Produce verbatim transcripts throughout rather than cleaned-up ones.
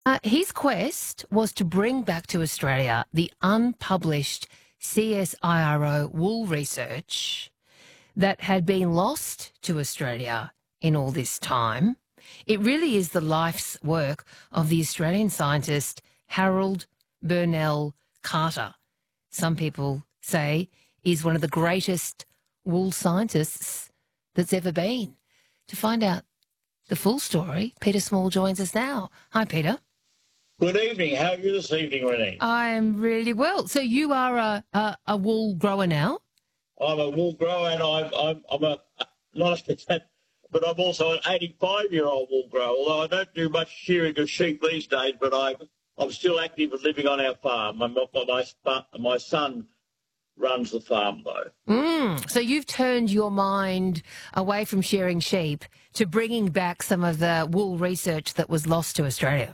Uh, his quest was to bring back to Australia the unpublished C S I R O wool research that had been lost to Australia in all this time. It really is the life's work of the Australian scientist Harold Burnell Carter. Some people say he's one of the greatest wool scientists that's ever been. To find out the full story, Peter Small joins us now. Hi, Peter. Good evening. How are you this evening, Renee? I'm really well. So you are a, a, a wool grower now? I'm a wool grower, and I'm I'm, I'm a not a but I'm also an eighty-five-year-old wool grower. Although I don't do much shearing of sheep these days, but I'm I'm still active and living on our farm. My my my, my son runs the farm, though. Mm, so you've turned your mind away from shearing sheep to bringing back some of the wool research that was lost to Australia.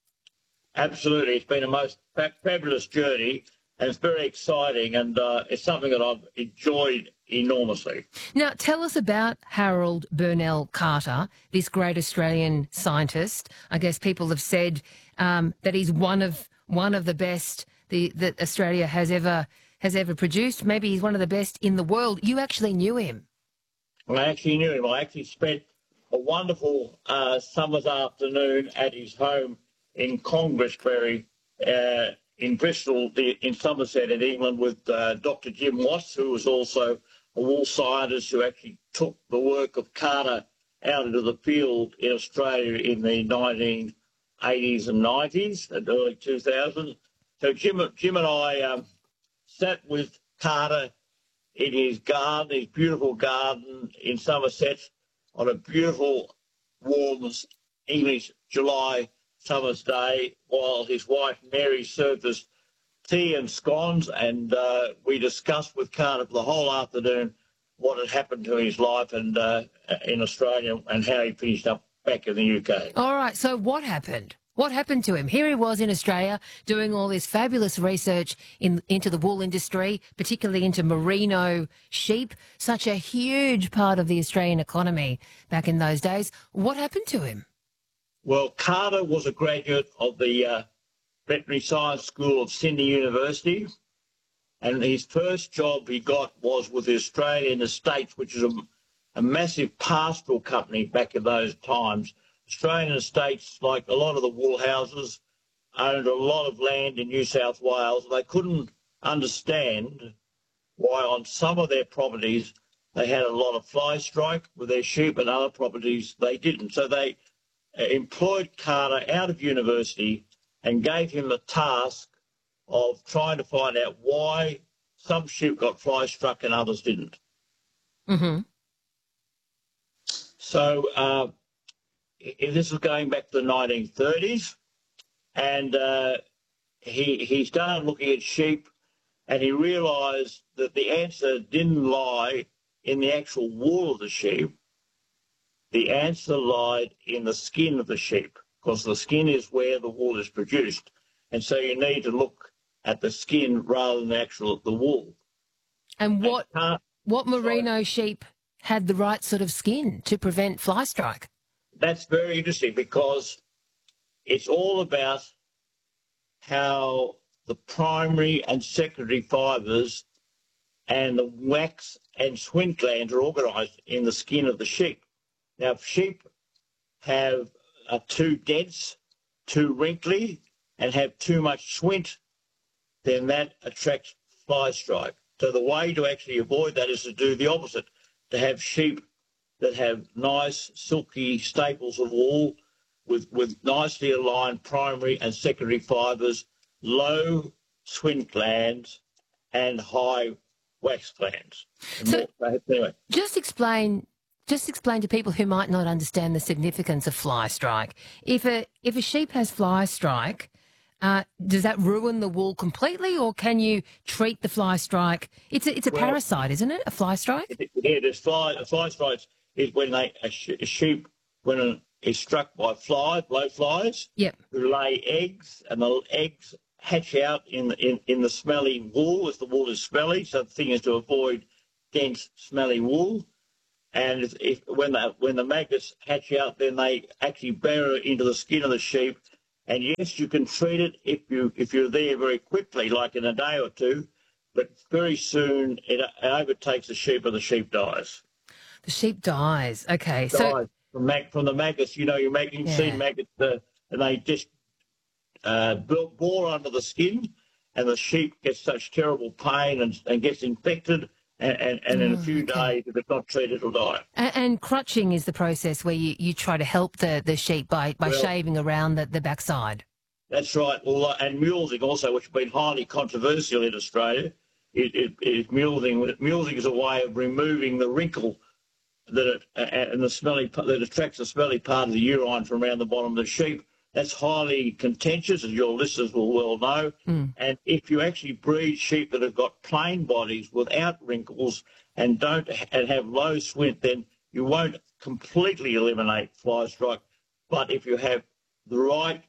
Absolutely. It's been a most fa- fabulous journey, and it's very exciting, and uh, it's something that I've enjoyed enormously. Now, tell us about Harold Burnell Carter, this great Australian scientist. I guess people have said um, that he's one of one of the best the, that Australia has ever has ever produced. Maybe he's one of the best in the world. You actually knew him. I actually knew him. I actually spent a wonderful uh, summer's afternoon at his home in Congressbury, uh, in Bristol, the, in Somerset, in England, with uh, Doctor Jim Watts, who was also a wool scientist who actually took the work of Carter out into the field in Australia in the nineteen eighties and nineties and early two thousands. So Jim, Jim and I um, sat with Carter in his garden, his beautiful garden in Somerset, on a beautiful, warm English July summer's day, while his wife Mary served us tea and scones, and uh, we discussed with Carter for the whole afternoon what had happened to his life and uh, in Australia and how he finished up back in the U K. All right, so what happened? What happened to him? Here he was in Australia doing all this fabulous research in, into the wool industry, particularly into merino sheep, such a huge part of the Australian economy back in those days. What happened to him? Well, Carter was a graduate of the uh, Veterinary Science School of Sydney University, and his first job he got was with the Australian Estates, which is a, a massive pastoral company back in those times. Australian Estates, like a lot of the wool houses, owned a lot of land in New South Wales. They couldn't understand why on some of their properties they had a lot of fly strike with their sheep, and other properties they didn't. So they employed Carter out of university and gave him the task of trying to find out why some sheep got fly struck and others didn't. Mm-hmm. So uh, this is going back to the nineteen thirties, and uh, he he started looking at sheep, and he realised that the answer didn't lie in the actual wool of the sheep. The answer lied in the skin of the sheep, because the skin is where the wool is produced. And so you need to look at the skin rather than the actual the wool. And what and what merino sheep had the right sort of skin to prevent fly strike? That's very interesting, because it's all about how the primary and secondary fibres and the wax and swint glands are organised in the skin of the sheep. Now, if sheep have are too dense, too wrinkly, and have too much swint, then that attracts fly strike. So the way to actually avoid that is to do the opposite, to have sheep that have nice, silky staples of wool with, with nicely aligned primary and secondary fibres, low swint glands, and high wax glands. So, more, anyway. just explain... Just explain to people who might not understand the significance of fly strike. If a if a sheep has fly strike, uh, does that ruin the wool completely, or can you treat the fly strike? It's a, it's a well, parasite, isn't it? A fly strike? Yeah, there's fly. A fly strike is when they a, sh- a sheep when it is struck by flies, blowflies, yep, who lay eggs, and the eggs hatch out in the, in in the smelly wool, as the wool is smelly. So the thing is to avoid dense, smelly wool. And if, if when the when the maggots hatch out, then they actually burrow into the skin of the sheep And yes, you can treat it if you if you're there very quickly, like in a day or two, but very soon it, it overtakes the sheep and the sheep dies. The sheep dies. Okay, so Dies from, mag, from the maggots. You know, you're making yeah. seen maggots, uh, and they just uh, bore under the skin, and the sheep gets such terrible pain and, and gets infected. And, and, and in a few Oh, okay. days, if it's not treated, it'll die. And, and crutching is the process where you, you try to help the, the sheep by, by Well, shaving around the, the backside. That's right. Well, and mulesing also, which has been highly controversial in Australia, is, is, is mulesing. Mulesing is a way of removing the wrinkle that it, and the smelly that attracts the smelly part of the urine from around the bottom of the sheep. That's highly contentious, as your listeners will well know. Mm. And if you actually breed sheep that have got plain bodies without wrinkles and don't and have low swint, then you won't completely eliminate fly strike. But if you have the right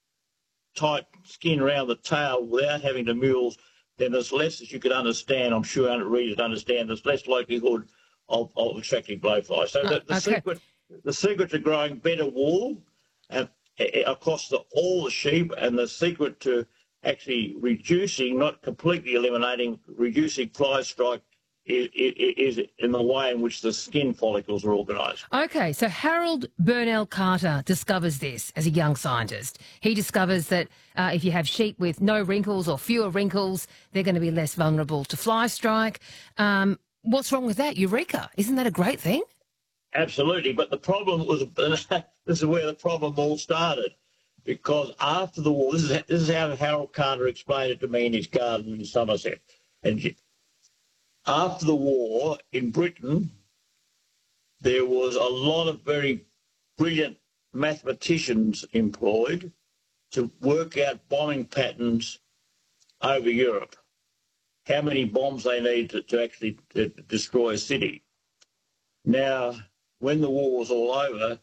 tight skin around the tail without having the mules, then there's less, as you can understand, I'm sure our readers understand, there's less likelihood of, of attracting blowfly. So the, the, okay. secret, the secret to growing better wool and, across the, all the sheep, and the secret to actually reducing, not completely eliminating, reducing fly strike is, is, is in the way in which the skin follicles are organised. Okay, so Harold Burnell Carter discovers this as a young scientist. He discovers that uh, if you have sheep with no wrinkles or fewer wrinkles, they're going to be less vulnerable to fly strike. Um, what's wrong with that? Eureka! Isn't that a great thing? Absolutely, but the problem was, this is where the problem all started, because after the war, this is, this is how Harold Carter explained it to me in his garden in Somerset. And after the war in Britain, there was a lot of very brilliant mathematicians employed to work out bombing patterns over Europe, how many bombs they need to, to actually to destroy a city. Now, when the war was all over,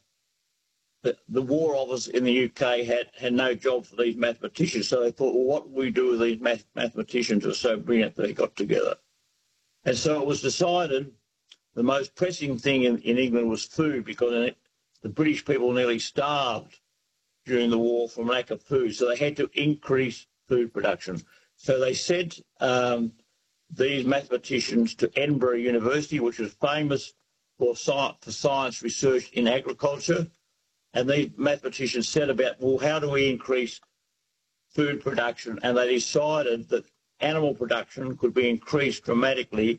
the, the War Office in the U K had, had no job for these mathematicians, so they thought, well, what will we do with these math, mathematicians who are so brilliant that they got together? And so it was decided the most pressing thing in, in England was food, because the British people nearly starved during the war from lack of food, so they had to increase food production. So they sent um, these mathematicians to Edinburgh University, which was famous for science, for science research in agriculture, and these mathematicians set about, well, how do we increase food production? And they decided that animal production could be increased dramatically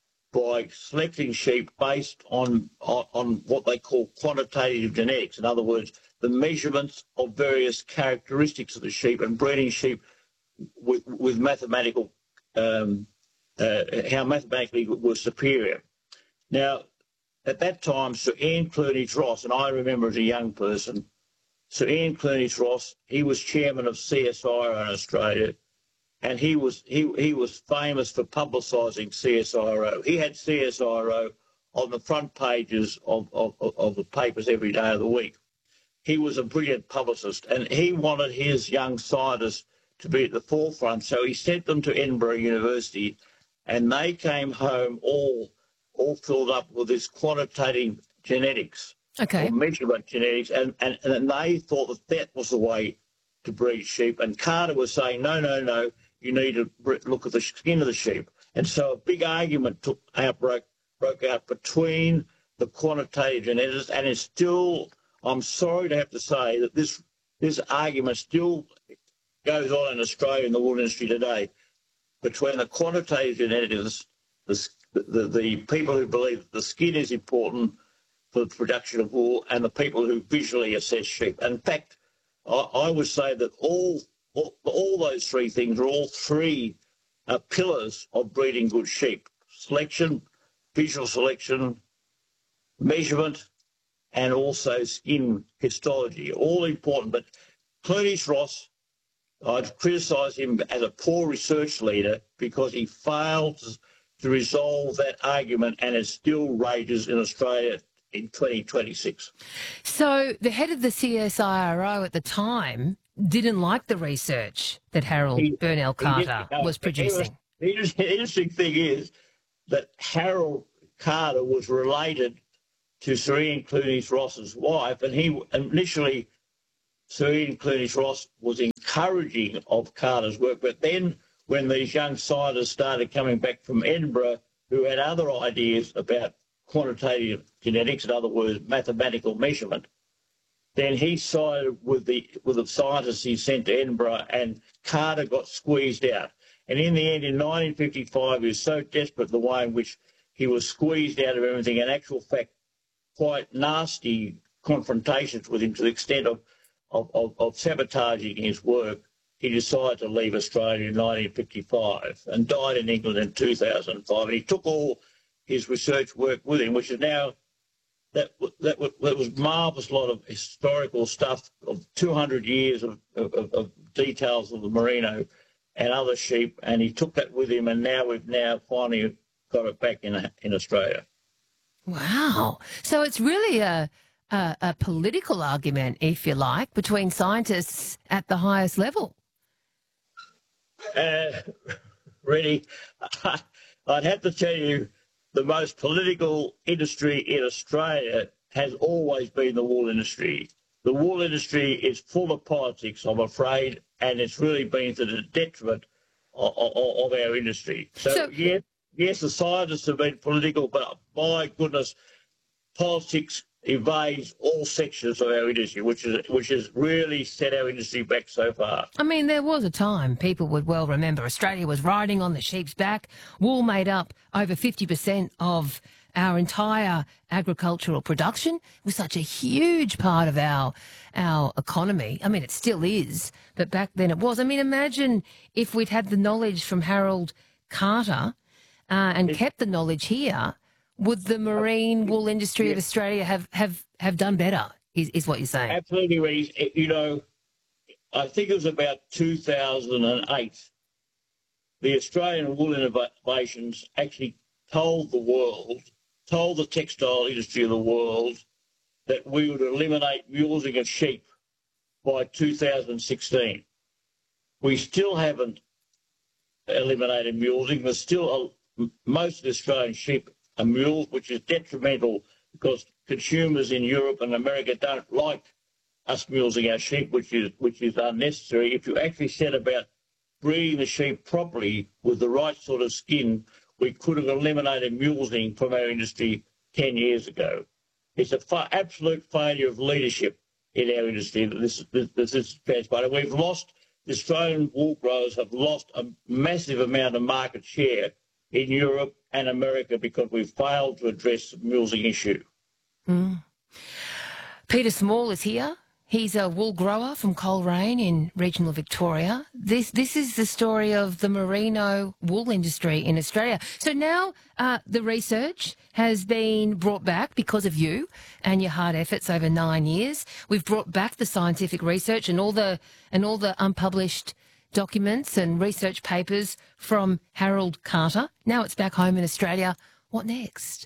by selecting sheep based on, on, on what they call quantitative genetics. In other words, the measurements of various characteristics of the sheep, and breeding sheep with, with mathematical, um, uh, how mathematically was superior. Now, at that time, Sir Ian Clunies-Ross, and I remember as a young person, Sir Ian Clunies-Ross, he was chairman of C S I R O in Australia, and he was he he was famous for publicising C S I R O. He had C S I R O on the front pages of, of, of the papers every day of the week. He was a brilliant publicist, and he wanted his young scientists to be at the forefront, so he sent them to Edinburgh University, and they came home all all filled up with this quantitative genetics, okay, or measurement genetics, and, and, and they thought that that was the way to breed sheep. And Carter was saying, no, no, no, you need to look at the skin of the sheep. And so a big argument took out, broke, broke out between the quantitative geneticists, and it's still, I'm sorry to have to say that this this argument still goes on in Australia in the wool industry today, between the quantitative geneticists, the The, the people who believe that the skin is important for the production of wool, and the people who visually assess sheep. In fact, I, I would say that all, all all those three things are all three uh, pillars of breeding good sheep: selection, visual selection, measurement, and also skin histology. All important. But Clunies-Ross, I'd criticise him as a poor research leader because he failed to to resolve that argument, and it still rages in Australia in twenty twenty-six. So the head of the C S I R O at the time didn't like the research that Harold He, Burnell Carter he was producing. The interesting thing is that Harold Carter was related to Sir Ian Clunies-Ross's wife, and he initially Sir Ian Clunies-Ross was encouraging of Carter's work. But then when these young scientists started coming back from Edinburgh who had other ideas about quantitative genetics, in other words, mathematical measurement, then he sided with the with the scientists he sent to Edinburgh, and Carter got squeezed out. And in the end, in nineteen fifty-five, he was so desperate the way in which he was squeezed out of everything, in actual fact, quite nasty confrontations with him to the extent of, of, of, of sabotaging his work. He decided to leave Australia in nineteen fifty-five and died in England in two thousand five. And he took all his research work with him, which is now, that, that, that was marvellous lot of historical stuff of two hundred years of, of, of details of the merino and other sheep, and he took that with him, and now we've now finally got it back in, in Australia. Wow. So it's really a, a, a political argument, if you like, between scientists at the highest level. Uh, really, I'd have to tell you, the most political industry in Australia has always been the wool industry. The wool industry is full of politics, I'm afraid, and it's really been to the detriment of, of, of our industry. So, so yeah, yes, the scientists have been political, but my goodness, politics evades all sections of our industry, which is which has really set our industry back so far. I mean, there was a time, people would well remember, Australia was riding on the sheep's back. Wool made up over fifty percent of our entire agricultural production. It was such a huge part of our our economy. I mean, it still is, but back then it was. I mean, imagine if we'd had the knowledge from Harold Carter uh, and it, kept the knowledge here. Would the marine wool industry yeah. of Australia have, have, have done better, is, is what you're saying? Absolutely, Reece. You know, I think it was about two thousand eight, the Australian Wool Innovations actually told the world, told the textile industry of the world, that we would eliminate mulesing of sheep by two thousand sixteen. We still haven't eliminated mulesing. There's still a, most of the Australian sheep are mules, which is detrimental because consumers in Europe and America don't like us mulesing our sheep, which is which is unnecessary. If you actually set about breeding the sheep properly with the right sort of skin, we could have eliminated mulesing from our industry ten years ago. It's an fa- absolute failure of leadership in our industry that this, this, this is transpired. We've lost, the Australian wool growers have lost a massive amount of market share in Europe and America because we've failed to address the mulesing issue. Mm. Peter Small is here. He's a wool grower from Coleraine in regional Victoria. This this is the story of the merino wool industry in Australia. So now uh, the research has been brought back because of you and your hard efforts over nine years. We've brought back the scientific research and all the and all the unpublished documents and research papers from Harold Carter. Now it's back home in Australia. What next?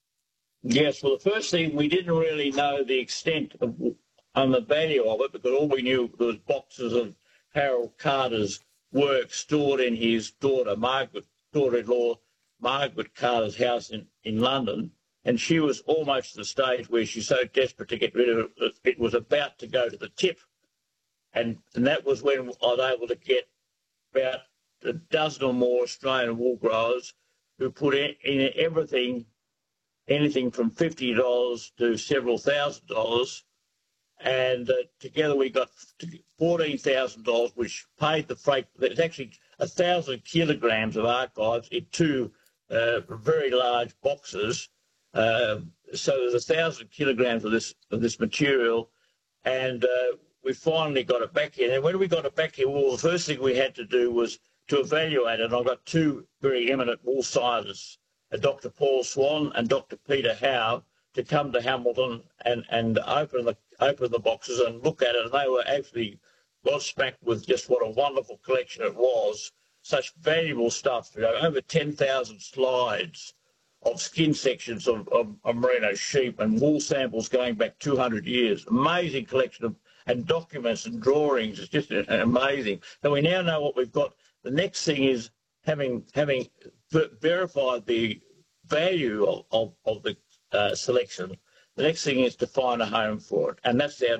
Yes, well, the first thing, we didn't really know the extent of and the value of it because all we knew was boxes of Harold Carter's work stored in his daughter, Margaret, daughter-in-law, Margaret Carter's house in, in London. And she was almost at the stage where she's so desperate to get rid of it, it was about to go to the tip. And, and that was when I was able to get about a dozen or more Australian wool growers who put in, in everything, anything from fifty dollars to several thousand dollars. And uh, together we got fourteen thousand dollars, which paid the freight. There's actually one thousand kilograms of archives in two uh, very large boxes. Uh, so there's one thousand kilograms of this of this material. And uh, we finally got it back here. And when we got it back here, well, the first thing we had to do was to evaluate it. And I've got two very eminent wool scientists, uh, Doctor Paul Swan and Doctor Peter Howe, to come to Hamilton and, and open the open the boxes and look at it. And they were actually gobsmacked with just what a wonderful collection it was. Such valuable stuff. You know, over ten thousand slides of skin sections of, of, of merino sheep and wool samples going back two hundred years. Amazing collection of and documents and drawings. It's just amazing. So we now know what we've got. The next thing is having having verified the value of, of, of the uh, selection. The next thing is to find a home for it, and that's our next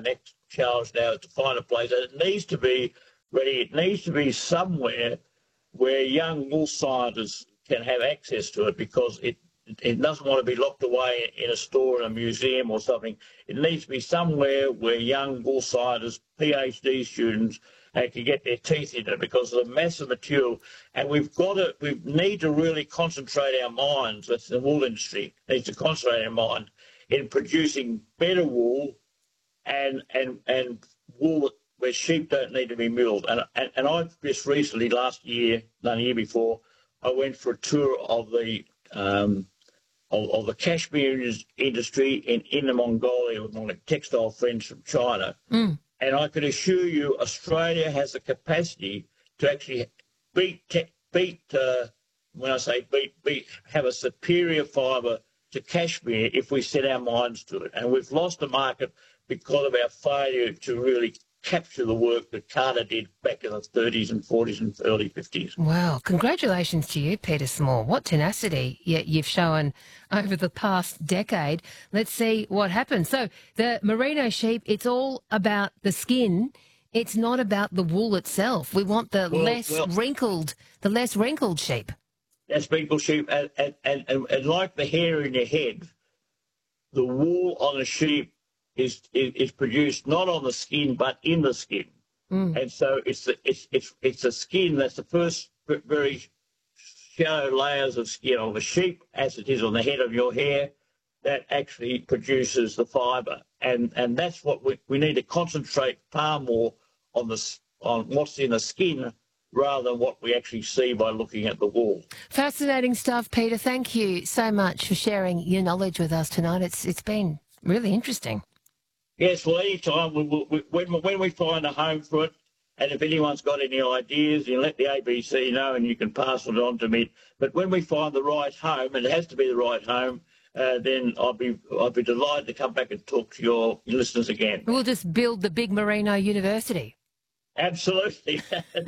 challenge now is to find a place, and it needs to be ready. It needs to be somewhere where young wool scientists can have access to it, because it it doesn't want to be locked away in a store in a museum or something. It needs to be somewhere where young wool scientists, PhD students, uh, can get their teeth into it, because of the massive material. And we've got to, we need to really concentrate our minds, that's the wool industry, needs to concentrate our mind in producing better wool and and and wool where sheep don't need to be milled. And, and, and I've just recently, last year, no, the year before, I went for a tour of the um, of, of the cashmere industry in Inner Mongolia with my textile friends from China. Mm. And I can assure you Australia has the capacity to actually beat, te- beat uh, when I say beat, beat, have a superior fibre to cashmere if we set our minds to it. And we've lost the market because of our failure to really capture the work that Carter did back in the thirties and forties and early fifties. Wow. Congratulations to you, Peter Small. What tenacity you've shown over the past decade. Let's see what happens. So the merino sheep, it's all about the skin. It's not about the wool itself. We want the Well, less well, wrinkled, the less wrinkled sheep. That's wrinkled sheep. And, and, and, and, and like the hair in your head, the wool on a sheep is, is is produced not on the skin but in the skin, mm. and so it's the, it's it's it's the skin that's the first very shallow layers of skin on the sheep, as it is on the head of your hair, that actually produces the fibre, and and that's what we we need to concentrate far more on the on what's in the skin rather than what we actually see by looking at the wool. Fascinating stuff, Peter. Thank you so much for sharing your knowledge with us tonight. It's it's been really interesting. Yes, well, any time we, we, when, when we find a home for it, and if anyone's got any ideas, you let the A B C know and you can pass it on to me. But when we find the right home, and it has to be the right home, uh, then I'll be I'll be delighted to come back and talk to your listeners again. We'll just build the big Merino University. Absolutely.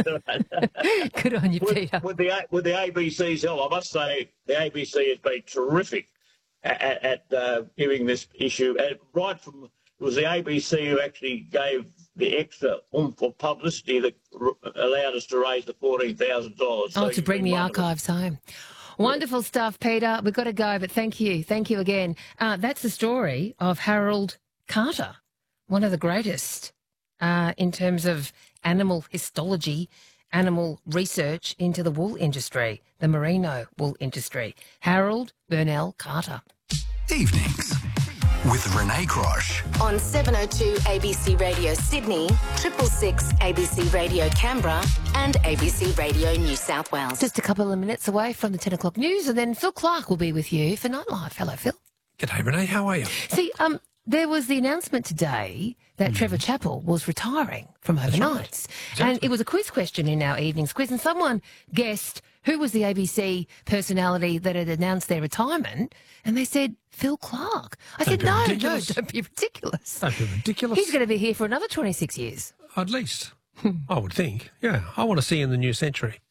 Good on you, with, Peter. With the, with the A B C's help, I must say the A B C has been terrific at, at uh, giving this issue, and right from... It was the A B C who actually gave the extra oomph of publicity that r- allowed us to raise the fourteen thousand dollars. Oh, so to bring the wonderful. archives home. Wonderful stuff, Peter. We've got to go, but thank you. Thank you again. Uh, that's the story of Harold Carter, one of the greatest uh, in terms of animal histology, animal research into the wool industry, the merino wool industry. Harold Burnell Carter. Evenings with Renee Crosh. On seven oh two A B C Radio Sydney, triple six A B C Radio Canberra and A B C Radio New South Wales. Just a couple of minutes away from the ten o'clock news, and then Phil Clark will be with you for Nightlife. Hello, Phil. G'day, Renee. How are you? See, um, there was the announcement today that mm. Trevor Chappell was retiring from overnights. Right. Exactly. And it was a quiz question in our evening's quiz, and someone guessed who was the A B C personality that had announced their retirement, and they said Phil Clark. I don't said, no, ridiculous. no, don't be ridiculous. Don't be ridiculous. He's going to be here for another twenty-six years. At least, I would think. Yeah, I want to see you in the new century.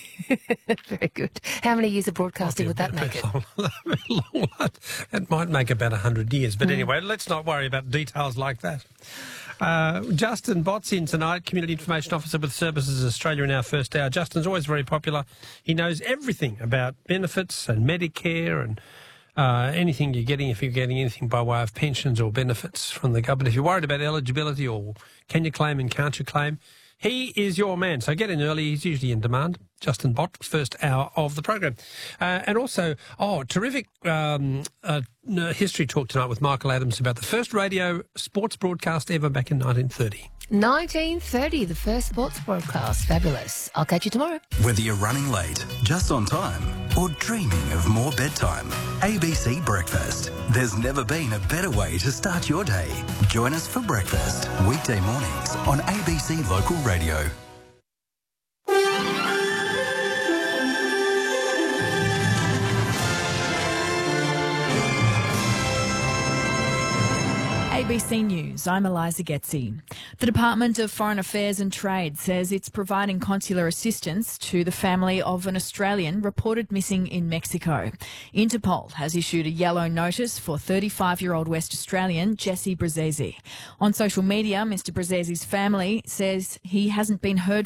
Very good. How many years of broadcasting would that make it? Long, it might make about one hundred years. But mm. anyway, let's not worry about details like that. Uh, Justin Bott's in tonight, Community Information Officer with Services Australia in our first hour. Justin's always very popular. He knows everything about benefits and Medicare and uh, anything you're getting, if you're getting anything by way of pensions or benefits from the government. If you're worried about eligibility or can you claim and can't you claim, he is your man. So get in early. He's usually in demand. Justin Bott, first hour of the program. Uh, and also, oh, terrific um, uh, history talk tonight with Michael Adams about the first radio sports broadcast ever back in nineteen thirty. nineteen thirty, the first sports broadcast. Fabulous. I'll catch you tomorrow. Whether you're running late, just on time, or dreaming of more bedtime, A B C Breakfast. There's never been a better way to start your day. Join us for breakfast, weekday mornings on A B C Local Radio. A B C News, I'm Eliza Getzi. The Department of Foreign Affairs and Trade says it's providing consular assistance to the family of an Australian reported missing in Mexico. Interpol has issued a yellow notice for thirty-five-year-old West Australian Jesse Brazzesi. On social media, Mister Brazzesi's family says he hasn't been heard